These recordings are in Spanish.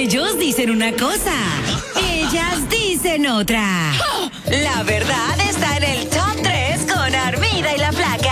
Ellos dicen una cosa, ellas dicen otra. La verdad está en el Top 3 con Armida y la Flaca.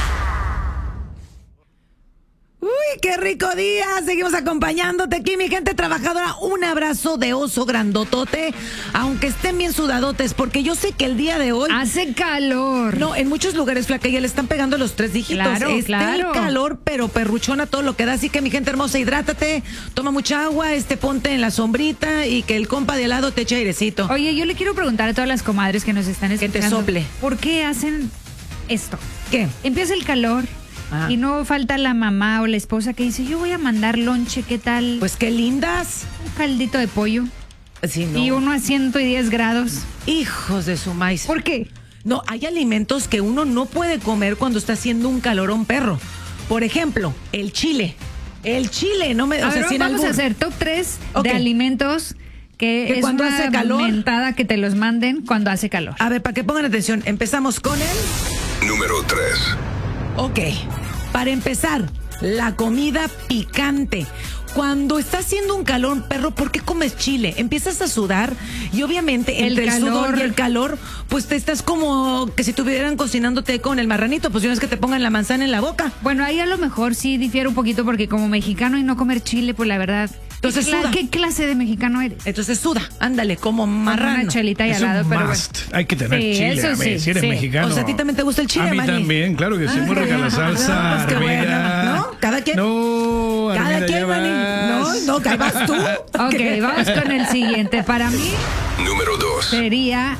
Uy, qué rico día. Seguimos acompañándote aquí, mi gente trabajadora. Un abrazo de oso grandotote, aunque estén bien sudadotes, porque yo sé que el día de hoy hace calor. No, en muchos lugares, Flaca, ya le están pegando los 3 dígitos. Claro, Está el calor, pero perruchona todo lo que da. Así que, mi gente hermosa, hidrátate, toma mucha agua, ponte en la sombrita y que el compa de al lado te eche airecito. Oye, yo le quiero preguntar a todas las comadres que nos están escuchando. Que te sople. ¿Por qué hacen esto? ¿Qué? Empieza el calor. Ah. Y no falta la mamá o la esposa que dice, yo voy a mandar lonche, ¿qué tal? Pues qué lindas. Un caldito de pollo. Sí, no. Y uno a 110 grados. Hijos de su maíz. ¿Por qué? No, hay alimentos que uno no puede comer cuando está haciendo un calorón perro. Por ejemplo, el chile. El chile, no me... A o sea, ver, sin vamos albur. a hacer top 3 Ok. de alimentos que es cuando una hace calor. mentada que te los manden cuando hace calor. A ver, para que pongan atención, empezamos con el... Número 3. Ok, para empezar, la comida picante. Cuando está haciendo un calor, perro, ¿por qué comes chile? Empiezas a sudar y obviamente entre el sudor y el calor, pues te estás como que si estuvieran cocinándote con el marranito, pues no es que te pongan la manzana en la boca. Bueno, ahí a lo mejor sí difiere un poquito porque como mexicano y no comer chile, pues la verdad. Entonces suda. ¿Qué clase de mexicano eres? Entonces suda, ándale, como marrano. Una chelita ahí Es al lado, un pero must. Hay que tener Sí, chile, eso a ver, sí, si eres sí. mexicano. O sea, ¿a ti también te gusta el chile, A mí Manny? también, claro que sí, muy rica la salsa, No, pues qué bueno, Armida. ¿no? Cada quien. No, Cada Armida, quien, ya Manny. vas. No, que vas tú. Ok, vamos con el siguiente. Para mí Número 2. sería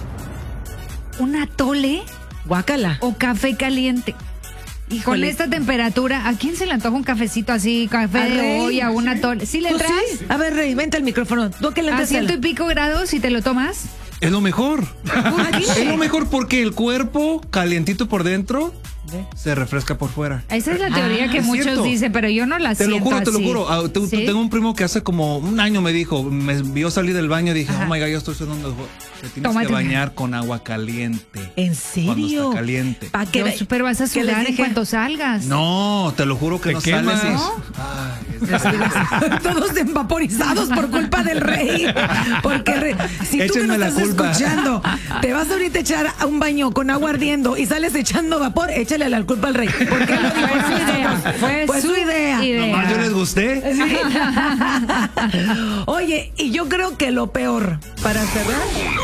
un atole Guácala. o café caliente. Con Híjole. esta temperatura, ¿a quién se le antoja un cafecito así, café ¿Al de Rey? olla, un atole? ¿Sí le ¿Tú traes? sí? A ver, Rey, vente al micrófono. ¿Tú qué le A entras 100 y pico grados y te lo tomas. Es lo mejor. Imagínate. Es lo mejor porque el cuerpo, calientito por dentro, se refresca por fuera. Esa es la teoría que es muchos cierto. dicen, pero yo no la Te lo siento juro, te lo así. juro. ¿Sí? Tengo un primo que hace como un año me dijo, me vio salir del baño y dije, Ajá. oh my God, yo estoy sudando. Te tienes Tómate que una. bañar con agua caliente. ¿En Cuando serio? está caliente. ¿Pa' qué? Pero vas a ¿Qué les sudar en dije? cuanto salgas. No, te lo juro que Te no quemas. sales. Todos vaporizados por culpa del Rey. Porque si tú que Échenme nos la estás culpa. escuchando, te vas ahorita a echar a un baño con agua ardiendo y sales echando vapor, échale la culpa al Rey. Porque lo dijo Fue su idea. Fue su idea. Nomás yo les gusté. Oye, y yo creo que lo peor, para cerrar,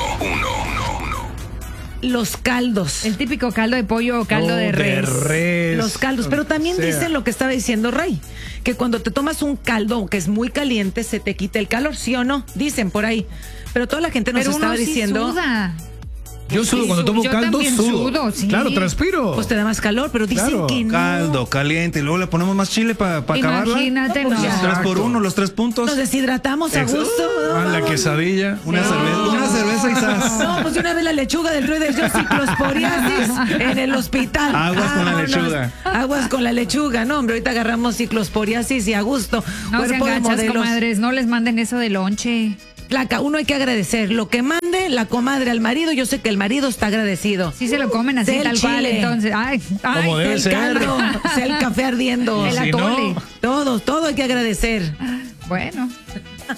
los caldos. El típico caldo de pollo o caldo de res. Los caldos, pero también sea. dicen lo que estaba diciendo Rey, que cuando te tomas un caldo que es muy caliente se te quita el calor, ¿sí o no? Dicen por ahí. Pero toda la gente nos Pero estaba uno sí diciendo, suda. Yo sudo cuando tomo Yo caldo, también sudo. sudo, sí. Claro, transpiro. pues te da más calor, pero dicen Claro. que no. Caldo, caliente, y luego le ponemos más chile para acabarla. Imagínate, No, no. pues Los 3 por 1, los 3 puntos. Nos deshidratamos a gusto. Ah, la Vamos. quesadilla. Una cerveza y sas. No, pues de una vez la lechuga del Rey del Yo ciclosporiasis en el hospital. Aguas con la Vámonos. lechuga. Aguas con la lechuga, no, hombre, ahorita agarramos ciclosporiasis y a gusto. No sean Cuerpo de gachas, modelos. comadres. No les manden eso de lonche. Placa, uno hay que agradecer. Lo que mande la comadre al marido, yo sé que el marido está agradecido. Sí se lo comen así, Sé el tal cual. chile. Entonces, ay, Como debe El ser. caldo, sea el café ardiendo. el Si atole. no- Todo hay que agradecer. Bueno.